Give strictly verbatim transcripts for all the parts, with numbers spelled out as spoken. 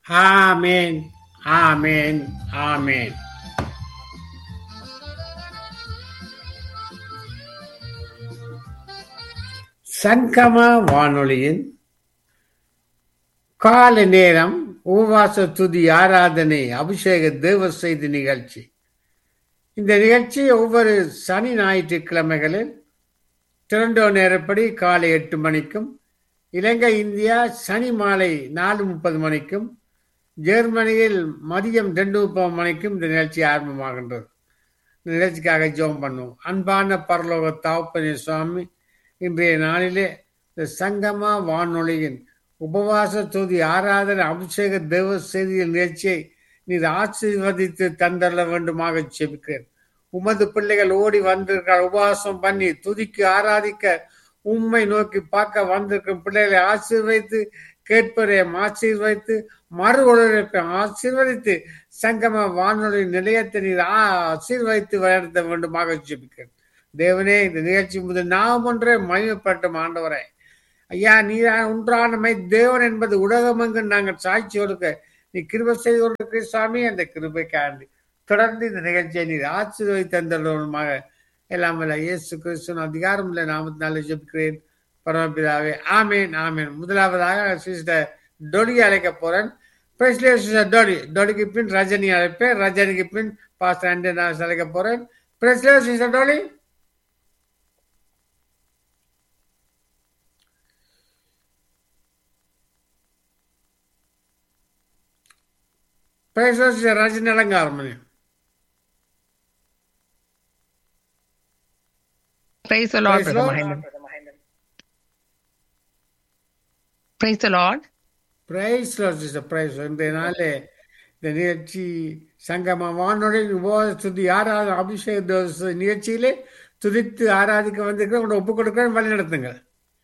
ஆமென், ஆமென், ஆமென். சங்கம வானொலியின் காலை நேரம் உபவாச துதி ஆராதனை அபிஷேக தேவ செய்தி நிகழ்ச்சி. இந்த நிகழ்ச்சி ஒவ்வொரு சனி ஞாயிற்றுக்கிழமைகளில் டொரண்டோ நேரப்படி காலை எட்டு மணிக்கும், இலங்கை இந்தியா சனி மாலை நாலு முப்பது மணிக்கும், ஜெர்மனியில் மதியம் ரெண்டு முப்பது மணிக்கும் இந்த நிகழ்ச்சி ஆரம்பமாகின்றது. இந்த நிகழ்ச்சிக்காக ஜெபம் பண்ணுவோம். அன்பான பரலோக தகப்பனே சுவாமி, இன்றைய நாளிலே இந்த சங்கம வானொலியின் உபவாச துதி ஆராதனை அபிஷேக தேவ செய்தியின் நிகழ்ச்சியை நீர் ஆசீர்வதித்து தந்தள்ள வேண்டுமாக ஜெபிக்கிறேன். உமது பிள்ளைகள் ஓடி வந்திருக்கிற உபவாசம் பண்ணி துதிக்கு ஆராதிக்க உம்மை நோக்கி பார்க்க வந்திருக்கும் பிள்ளைகளை ஆசீர்வதித்து கேட்பதையும் ஆசீர்வதித்து மறு உலகத்தை ஆசீர்வதித்து சங்கம வானொலி நிலையத்தை நீர் ஆசீர்வதித்து வளர்த்த வேண்டுமாக ஜெபிக்கிறேன். தேவனே, இந்த நிகழ்ச்சி முதல் நாம் ஒன்றே மகிமைப்பட்ட ஆண்டவரே, ஐயா நீர் ஒன்றானமை தேவன் என்பது உலகமெங்கு நாங்கள் சாட்சி கொடுக்க நீ கிருபை செய்து கொண்டிருக்கிற சாமி. அந்த கிருபை காண்டி தொடர்ந்து இந்த நிகழ்ச்சியை நீர் ஆசீர்வதித்து தந்தமாக எல்லாம் வல்ல இயேசு கிறிஸ்துவின் அதிகாரம் உள்ள நாமத்தினாலே ஜெபிக்கிறேன் பரமபிதாவே, ஆமேன், ஆமேன். முதலாவதாக சிஸ்டர் டொலி அழைக்க போறேன். சிஸ்டர் டொலி டொலிக்கு பின் ரஜினி அழைப்பேன். ரஜினிக்கு பின் பாஸ்டர் ஆண்டன் அழைக்க போறேன். சிஸ்டர் டொலி. ரஜினி அலங்காரம். Praise the Lord, Brother Mahendra. Praise the Lord. Praise the Lord, sister. Praise the Lord. இந்த நாளே இந்த நிகழ்ச்சி சங்கம வானொலி உபவாச துதி ஆராத அபிஷேக தேவ நிகழ்ச்சியிலே துதித்து ஆராதிக்க வந்திருக்கிற உங்களை ஒப்புக் கொடுக்க வழி நடத்துங்கள்.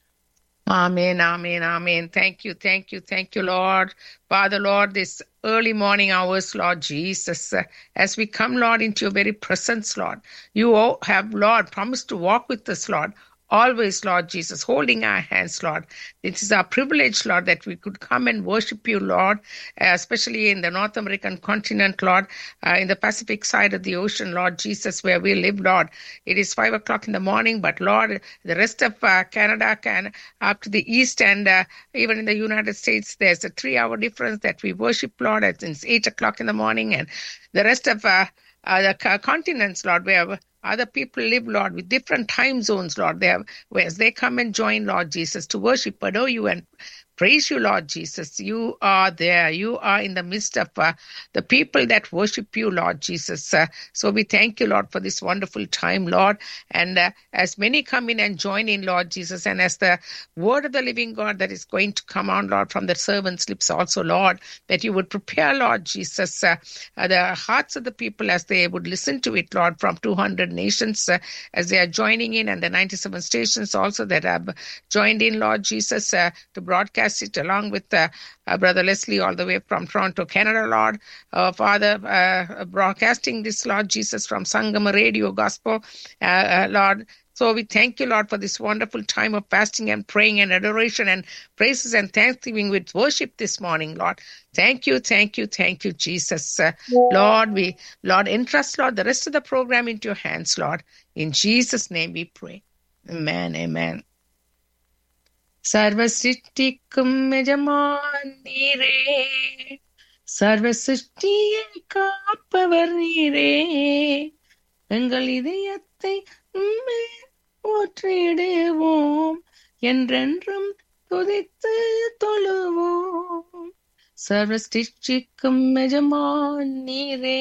Amen, amen, amen. Thank you, thank you, thank you, Lord. Father, Lord, this early morning hours, Lord Jesus, uh, as we come, Lord, into your very presence, Lord, you have, Lord, promised to walk with us, Lord, always, Lord Jesus, holding our hands, Lord. It is our privilege, Lord, that we could come and worship you, Lord, uh, especially in the North American continent, Lord, uh, in the Pacific side of the ocean, Lord Jesus, where we live, Lord. It is five o'clock in the morning, but, Lord, the rest of uh, Canada, can up to the east, and uh, even in the United States, there's a three-hour difference that we worship, Lord. It's eight o'clock in the morning, and the rest of uh, uh, the c- continents, Lord, where other people live, Lord, with different time zones, Lord. They have, whereas they come and join, Lord Jesus, to worship, adore you, and praise you, Lord Jesus. You are there. You are in the midst of uh, the people that worship you, Lord Jesus. Uh, so we thank you, Lord, for this wonderful time, Lord. And uh, as many come in and join in, Lord Jesus, and as the word of the living God that is going to come on, Lord, from the servant's lips also, Lord, that you would prepare, Lord Jesus, uh, uh, the hearts of the people as they would listen to it, Lord, from two hundred nations uh, as they are joining in, and the ninety-seven stations also that have joined in, Lord Jesus, uh, to broadcast it along with uh, uh, Brother Leslie all the way from Toronto, Canada, Lord. Uh, Father, uh, broadcasting this, Lord Jesus, from Sangama Radio Gospel, uh, uh, Lord. So we thank you, Lord, for this wonderful time of fasting and praying and adoration and praises and thanksgiving with worship this morning, Lord. Thank you, thank you, thank you, Jesus. Uh, Lord, we, Lord, entrust, Lord, the rest of the program into your hands, Lord. In Jesus' name we pray. Amen, amen. சர்வ சிருஷ்டிக்கும் எஜமான் நீரே, சர்வ சிருஷ்டியை காப்பவர் நீரே, எங்கள் இதயத்தை உம்மை போற்றிடுவோம், என்றென்றும் துதித்து தொழுவோம். சர்வ சிருஷ்டிக்கும் எஜமான் நீரே,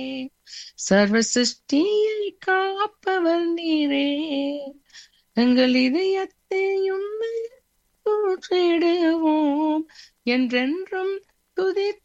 சர்வ சிருஷ்டியை காப்பவர் நீரே, எங்கள் இதயத்தை உம்மை போற்றிடுவோம், என்றென்றும் துதித்து